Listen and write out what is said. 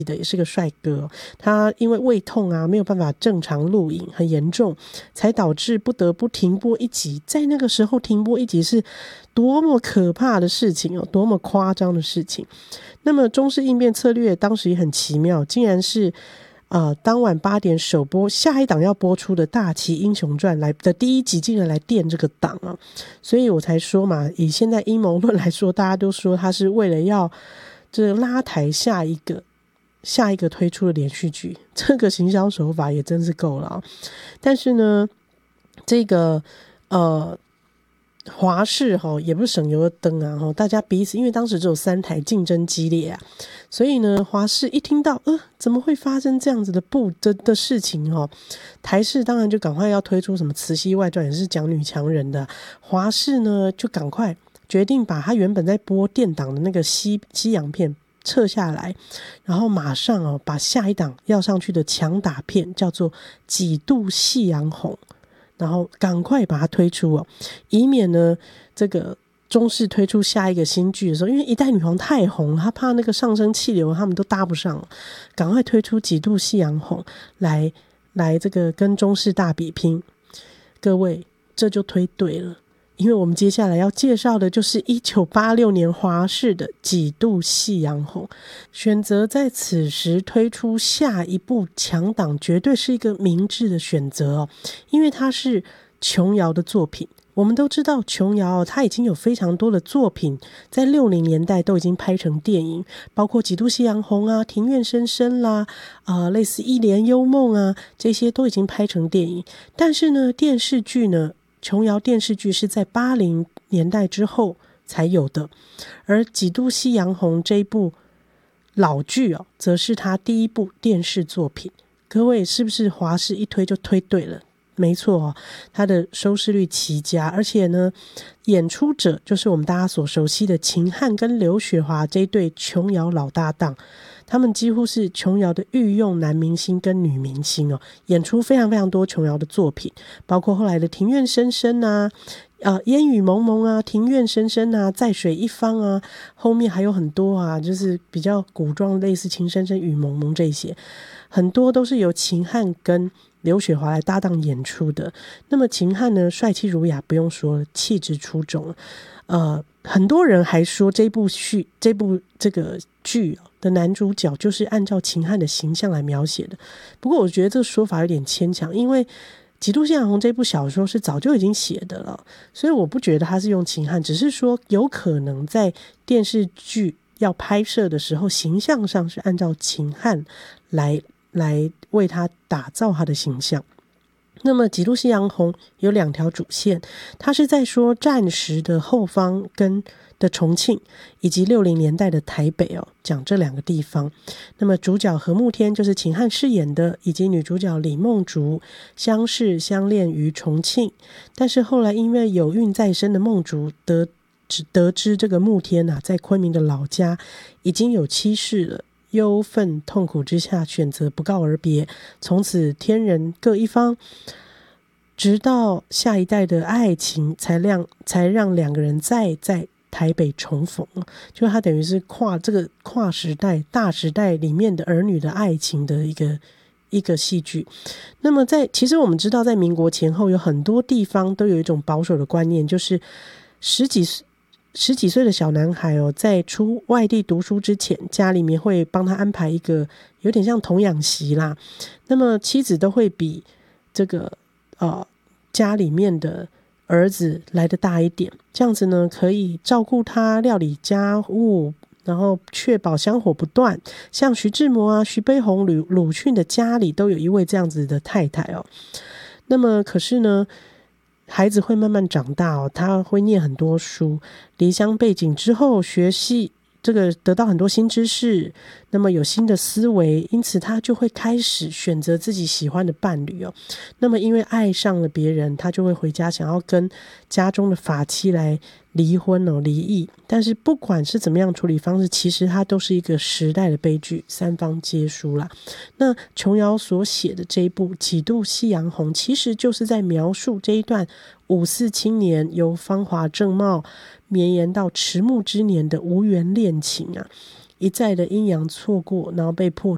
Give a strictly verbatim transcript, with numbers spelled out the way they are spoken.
的也是个帅哥，他因为胃痛啊没有办法正常录影，很严重，才导致不得不停播一集。在那个时候停播一集是多么可怕的事情哦，多么夸张的事情。那么中视应变策略当时也很奇妙，竟然是呃，当晚八点首播下一档要播出的《大旗英雄传》来的第一集，竟然来垫这个档啊！所以我才说嘛，以现在阴谋论来说，大家都说他是为了要这拉抬下一个下一个推出的连续剧，这个行销手法也真是够了啊！但是呢，这个呃。华视齁也不是省油的灯啊，齁大家彼此因为当时只有三台，竞争激烈啊，所以呢华视一听到呃怎么会发生这样子的不的的事情齁，台视当然就赶快要推出什么慈禧外传，也是讲女强人的，华视呢就赶快决定把他原本在播电档的那个西西洋片撤下来，然后马上哦把下一档要上去的强打片叫做几度夕阳红，然后赶快把它推出哦，以免呢这个中视推出下一个新剧的时候，因为一代女皇太红了，他怕那个上升气流他们都搭不上，赶快推出几度夕阳红来来这个跟中视大比拼。各位这就推对了，因为我们接下来要介绍的就是一九八六年华视的几度夕阳红，选择在此时推出下一部强档绝对是一个明智的选择哦，因为它是琼瑶的作品。我们都知道琼瑶她已经有非常多的作品在六零年代都已经拍成电影，包括几度夕阳红啊、庭院深深啦、呃、类似一帘幽梦啊，这些都已经拍成电影。但是呢电视剧呢，琼瑶电视剧是在八零年代之后才有的，而几度夕阳红这一部老剧哦，则是他第一部电视作品。各位是不是华视一推就推对了？没错哦，它的收视率奇佳，而且呢，演出者就是我们大家所熟悉的秦汉跟刘雪华这一对琼瑶老搭档，他们几乎是琼瑶的御用男明星跟女明星哦，演出非常非常多琼瑶的作品，包括后来的《庭院深深》啊。呃，烟雨蒙蒙啊，庭院深深啊，在水一方啊，后面还有很多啊，就是比较古装，类似情深深雨蒙蒙这些，很多都是由秦汉跟刘雪华来搭档演出的。那么秦汉呢，帅气儒雅不用说了，气质出众。呃，很多人还说这部剧这部这个剧的男主角就是按照秦汉的形象来描写的。不过我觉得这个说法有点牵强，因为几度夕阳红这部小说是早就已经写的了，所以我不觉得他是用秦汉，只是说有可能在电视剧要拍摄的时候形象上是按照秦汉来来为他打造他的形象。那么几度夕阳红有两条主线，它是在说战时的后方跟的重庆以及六零年代的台北哦，讲这两个地方。那么主角何慕天就是秦汉饰演的，以及女主角李梦竹相识相恋于重庆，但是后来因为有孕在身的梦竹得得知这个慕天啊在昆明的老家已经有妻室了，忧愤痛苦之下选择不告而别，从此天人各一方，直到下一代的爱情才让才让两个人再在台北重逢。就他等于是跨这个跨时代大时代里面的儿女的爱情的一个一个戏剧。那么在其实我们知道在民国前后有很多地方都有一种保守的观念，就是十几岁十几岁的小男孩哦，在出外地读书之前，家里面会帮他安排一个有点像童养媳啦。那么妻子都会比这个呃家里面的儿子来得大一点，这样子呢可以照顾他料理家务，然后确保香火不断。像徐志摩啊、徐悲鸿、鲁鲁迅的家里都有一位这样子的太太哦。那么可是呢，孩子会慢慢长大哦，他会念很多书，离乡背景之后学习这个得到很多新知识，那么有新的思维，因此他就会开始选择自己喜欢的伴侣哦。那么因为爱上了别人，他就会回家想要跟家中的法妻来离婚哦，离异。但是不管是怎么样处理方式，其实它都是一个时代的悲剧，三方皆输啦。那琼瑶所写的这一部《几度夕阳红》，其实就是在描述这一段五四青年由芳华正茂绵延到迟暮之年的无缘恋情啊，一再的阴阳错过，然后被迫